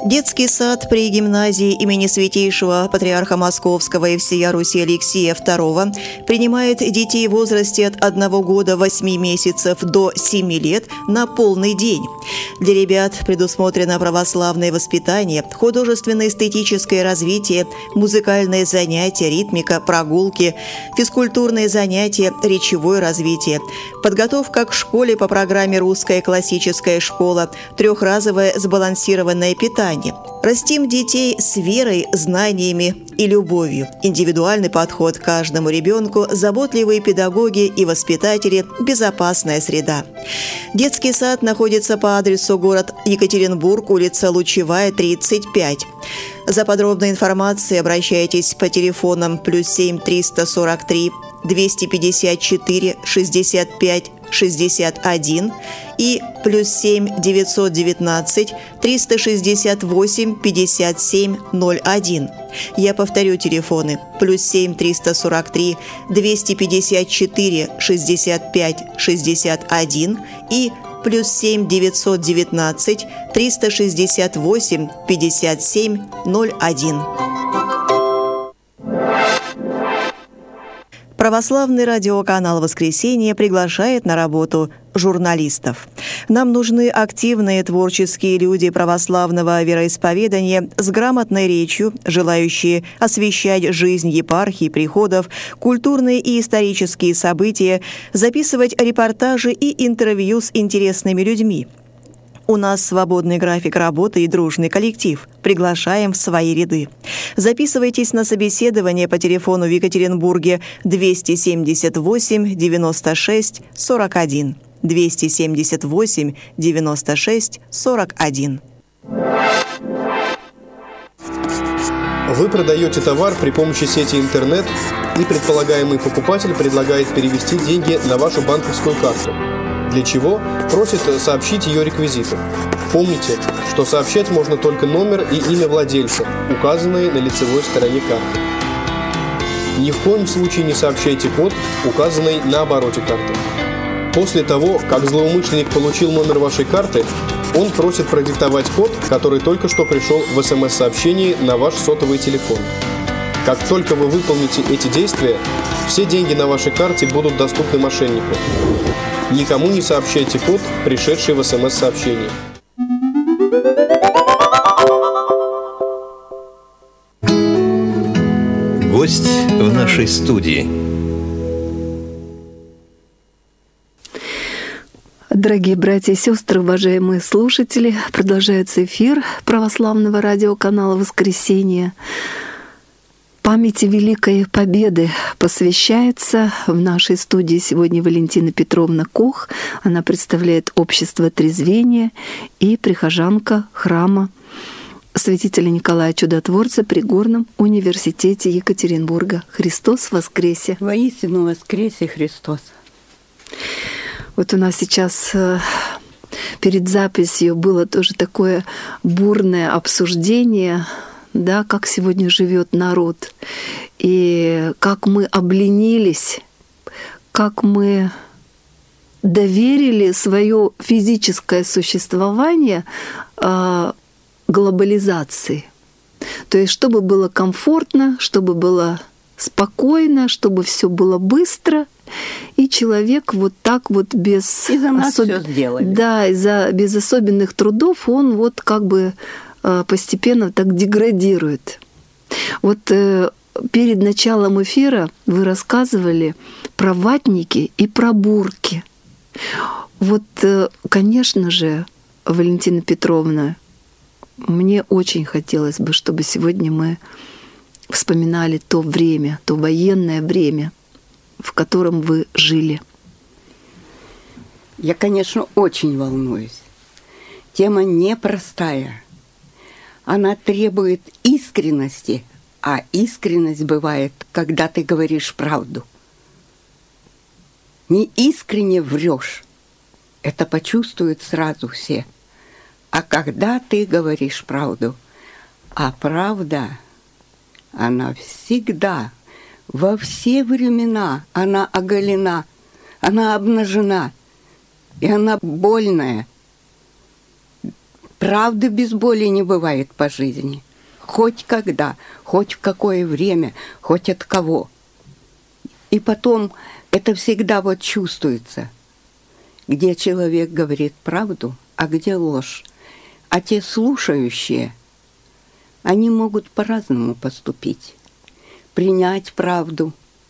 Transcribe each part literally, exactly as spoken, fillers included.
Детский сад при гимназии имени Святейшего Патриарха Московского и всея Руси Алексия второго принимает детей в возрасте от одного года восьми месяцев до семи лет на полный день. Для ребят предусмотрено православное воспитание, художественно-эстетическое развитие, музыкальные занятия, ритмика, прогулки, физкультурные занятия, речевое развитие, подготовка к школе по программе «Русская классическая школа», трехразовое сбалансированное питание. Растим детей с верой, знаниями и любовью. Индивидуальный подход к каждому ребенку, заботливые педагоги и воспитатели, безопасная среда. Детский сад находится по адресу город Екатеринбург, улица Лучевая, тридцать пять. За подробной информацией обращайтесь по телефонам плюс семь триста сорок три двести пятьдесят четыре шестьдесят пять шестьдесят один и плюс семь девятьсот девятнадцать триста шестьдесят восемь пятьдесят семь ноль один. Я повторю телефоны: плюс семь триста сорок три двести пятьдесят четыре шестьдесят пять шестьдесят один и плюс семь девятьсот девятнадцать триста шестьдесят восемь пятьдесят семь ноль один. Православный радиоканал «Воскресенье» приглашает на работу журналистов. Нам нужны активные творческие люди православного вероисповедания с грамотной речью, желающие освещать жизнь епархий, приходов, культурные и исторические события, записывать репортажи и интервью с интересными людьми. У нас свободный график работы и дружный коллектив. Приглашаем в свои ряды. Записывайтесь на собеседование по телефону в Екатеринбурге двести семьдесят восемь девяносто шесть сорок один. двести семьдесят восемь девяносто шесть сорок один. Вы продаете товар при помощи сети интернет, и предполагаемый покупатель предлагает перевести деньги на вашу банковскую карту. Для чего? Просит сообщить ее реквизиты. Помните, что сообщать можно только номер и имя владельца, указанные на лицевой стороне карты. Ни в коем случае не сообщайте код, указанный на обороте карты. После того, как злоумышленник получил номер вашей карты, он просит продиктовать код, который только что пришел в эс эм эс-сообщении на ваш сотовый телефон. Как только вы выполните эти действия, все деньги на вашей карте будут доступны мошеннику. Никому не сообщайте код, пришедший в эс эм эс-сообщении. Гость в нашей студии. Дорогие братья и сестры, уважаемые слушатели, продолжается эфир православного радиоканала «Воскресенье». Памяти Великой Победы посвящается в нашей студии сегодня Валентина Петровна Кох. Она представляет общество трезвения и прихожанка храма святителя Николая Чудотворца при Горном университете Екатеринбурга. Христос воскресе! Воистину воскресе Христос! Вот у нас сейчас перед записью было тоже такое бурное обсуждение, да, как сегодня живет народ, и как мы обленились, как мы доверили свое физическое существование э, глобализации. То есть, чтобы было комфортно, чтобы было спокойно, чтобы все было быстро, и человек вот так вот без и за нас особ... всё сделали. Да, из-за без особенных трудов он вот как бы постепенно так деградирует. Вот э, перед началом эфира вы рассказывали про ватники и про бурки. Вот, э, конечно же, Валентина Петровна, мне очень хотелось бы, чтобы сегодня мы вспоминали то время, то военное время, в котором вы жили. Я, конечно, очень волнуюсь. Тема непростая. Она требует искренности, а искренность бывает, когда ты говоришь правду. Не искренне врешь, это почувствуют сразу все. А когда ты говоришь правду, а правда, она всегда, во все времена, она оголена, она обнажена, и она больная. Правды без боли не бывает по жизни. Хоть когда, хоть в какое время, хоть от кого. И потом это всегда вот чувствуется, где человек говорит правду, а где ложь. А те слушающие, они могут по-разному поступить. Принять правду,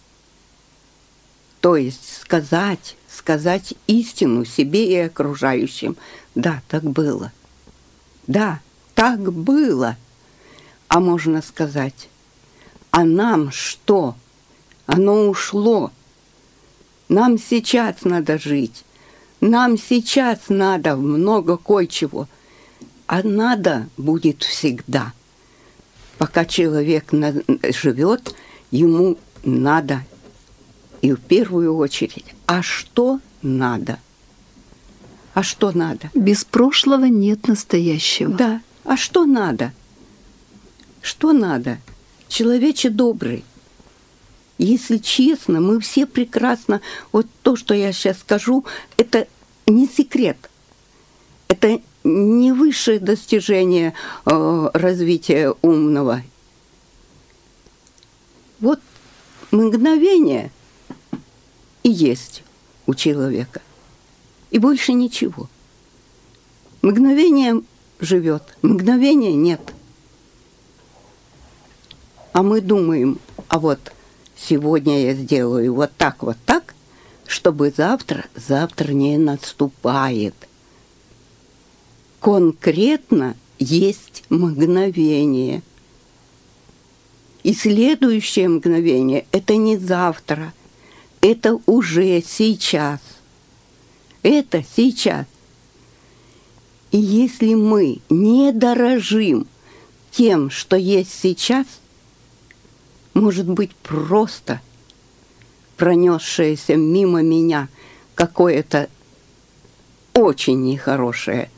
то есть сказать, сказать истину себе и окружающим. Да, так было. Да, так было. А можно сказать, а нам что? Оно ушло. Нам сейчас надо жить. Нам сейчас надо много кое-чего. А надо будет всегда. Пока человек живет, ему надо. И в первую очередь, а что надо? А что надо? Без прошлого нет настоящего. Да, а что надо? Что надо? Человече добрый. Если честно, мы все прекрасно... Вот то, что я сейчас скажу, это не секрет. Это не высшее достижение э, развития умного. Вот мгновение и есть у человека. И больше ничего. Мгновение живет, мгновения нет. А мы думаем, а вот сегодня я сделаю вот так, вот так, чтобы завтра, завтра не наступает. Конкретно есть мгновение. И следующее мгновение – это не завтра, это уже сейчас. Это сейчас. И если мы не дорожим тем, что есть сейчас, может быть, просто пронесшееся мимо меня какое-то очень нехорошее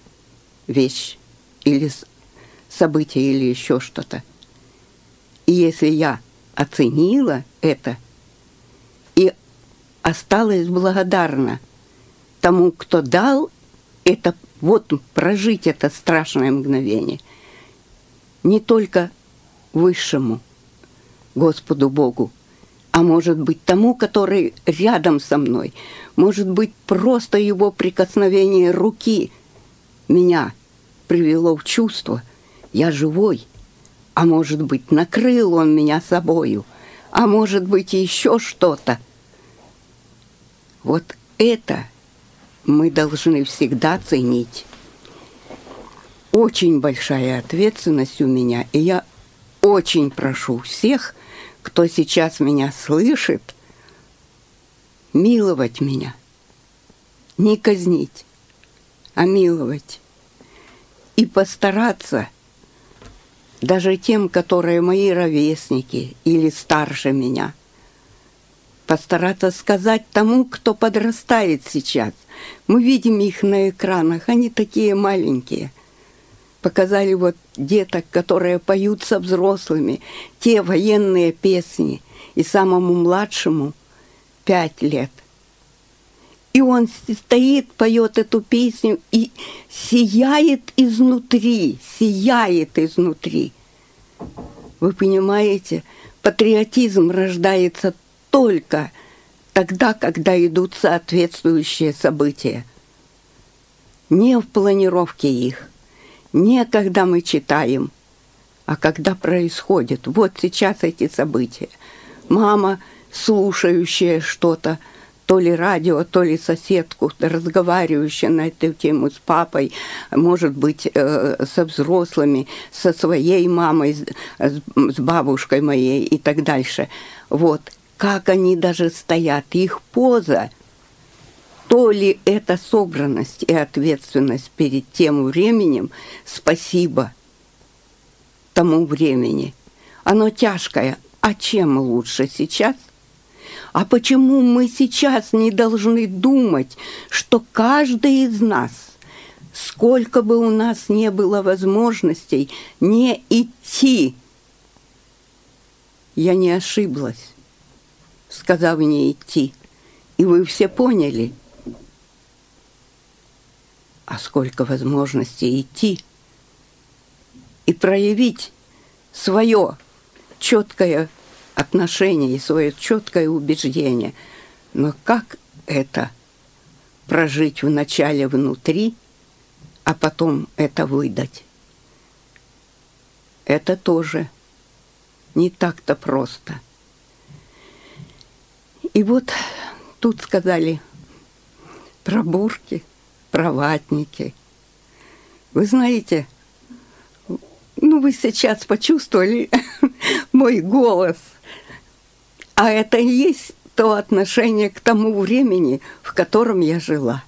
вещь или событие, или еще что-то. И если я оценила это и осталась благодарна тому, кто дал это, вот прожить это страшное мгновение, не только Высшему Господу Богу, а может быть тому, который рядом со мной, может быть просто его прикосновение руки меня привело в чувство, я живой, а может быть накрыл он меня собою, а может быть еще что-то. Вот это мы должны всегда ценить. Очень большая ответственность у меня, и я очень прошу всех, кто сейчас меня слышит, миловать меня. Не казнить, а миловать. И постараться, даже тем, которые мои ровесники или старше меня, постараться сказать тому, кто подрастает сейчас. Мы видим их на экранах, они такие маленькие. Показали вот деток, которые поют со взрослыми, те военные песни, и самому младшему пять лет. И он стоит, поет эту песню и сияет изнутри, сияет изнутри. Вы понимаете, патриотизм рождается только тогда, когда идут соответствующие события. Не в планировке их, не когда мы читаем, а когда происходит. Вот сейчас эти события. Мама, слушающая что-то, то ли радио, то ли соседку, разговаривающая на эту тему с папой, может быть, э, со взрослыми, со своей мамой, с, с бабушкой моей и так дальше. Вот. Как они даже стоят, их поза, то ли это собранность и ответственность перед тем временем, спасибо тому времени. Оно тяжкое. А чем лучше сейчас? А почему мы сейчас не должны думать, что каждый из нас, сколько бы у нас не было возможностей, не идти? Я не ошиблась, сказав не идти. И вы все поняли. а сколько возможностей идти и проявить свое четкое отношение и свое четкое убеждение. Но как это прожить вначале внутри, а потом это выдать? Это тоже не так-то просто. И вот тут сказали про бурки, про ватники. Вы знаете, ну вы сейчас почувствовали мой голос, а это и есть то отношение к тому времени, в котором я жила.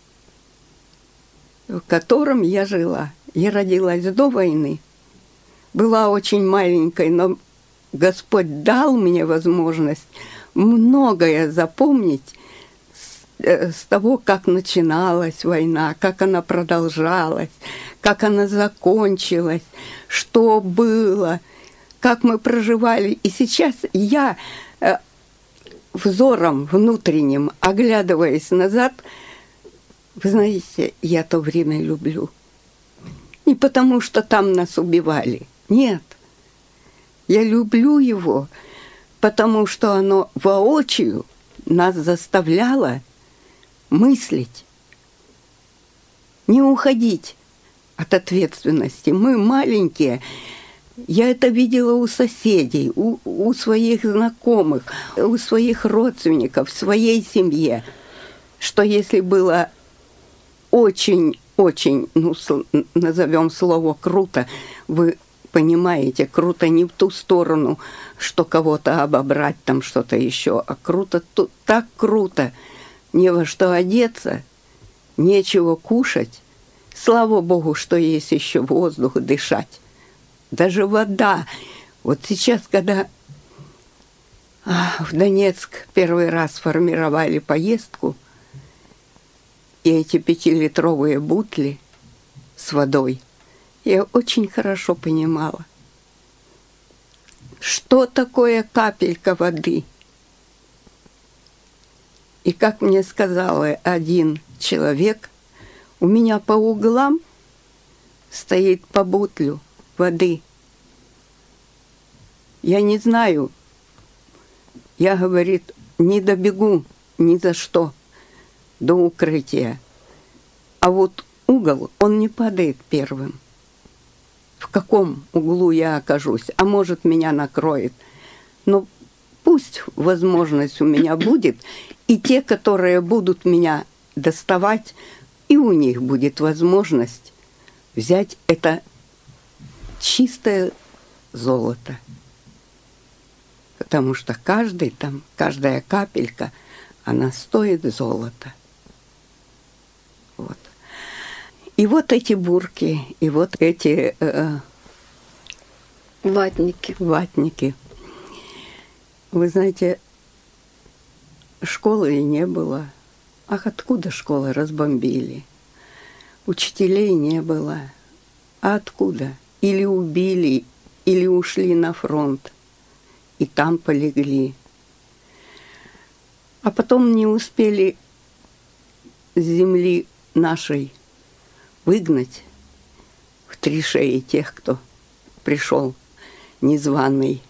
В котором я жила. Я родилась до войны. Была очень маленькой, но Господь дал мне возможность многое запомнить с, с того, как начиналась война, как она продолжалась, как она закончилась, что было, как мы проживали. И сейчас я э, взором внутренним, оглядываясь назад, вы знаете, я то время люблю. Не потому, что там нас убивали. Нет. Я люблю его, потому что оно воочию нас заставляло мыслить, не уходить от ответственности. Мы маленькие. Я это видела у соседей, у, у своих знакомых, у своих родственников, в своей семье, что если было очень-очень, ну, назовем слово «круто», вы понимаете, круто не в ту сторону, что кого-то обобрать, там что-то еще, а круто, тут так круто, не во что одеться, нечего кушать. Слава Богу, что есть еще воздух дышать. Даже вода. Вот сейчас, когда в Донецк первый раз формировали поездку, и эти пятилитровые бутли с водой, я очень хорошо понимала, что такое капелька воды. И как мне сказал один человек, у меня по углам стоит по бутлю воды. Я не знаю, я, говорит, не добегу ни за что до укрытия. А вот угол, он не падает первым. В каком углу я окажусь, а может, меня накроет. Но пусть возможность у меня будет, и те, которые будут меня доставать, и у них будет возможность взять это чистое золото. Потому что каждый там, каждая капелька, она стоит золота. Вот. И вот эти бурки, и вот эти э, ватники. ватники. Вы знаете, школы и не было. Ах, откуда школы разбомбили? Учителей не было. А откуда? Или убили, или ушли на фронт, и там полегли. А потом не успели с земли нашей выгнать в три шеи тех, кто пришел незваный.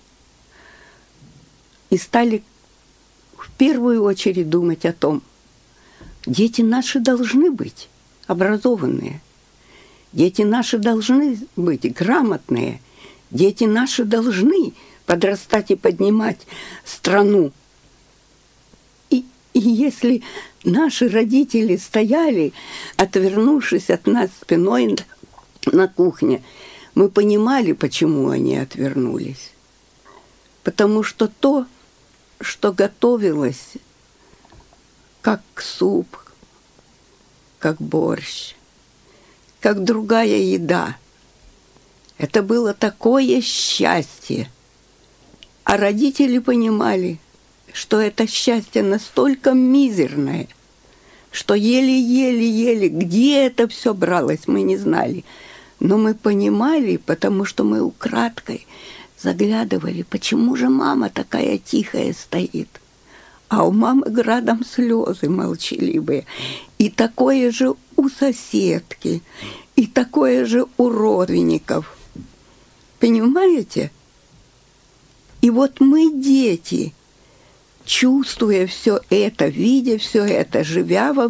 И стали в первую очередь думать о том, дети наши должны быть образованные, дети наши должны быть грамотные, дети наши должны подрастать и поднимать страну. И, и если наши родители стояли, отвернувшись от нас спиной на кухне, мы понимали, почему они отвернулись. Потому что то, что готовилось, как суп, как борщ, как другая еда, это было такое счастье. А родители понимали, что это счастье настолько мизерное, что еле-еле-еле, где это все бралось, мы не знали. Но мы понимали, потому что мы украдкой заглядывали, почему же мама такая тихая стоит. А у мамы градом слезы молчаливые. И такое же у соседки, и такое же у родственников. Понимаете? И вот мы, дети, чувствуя все это, видя все это, живя во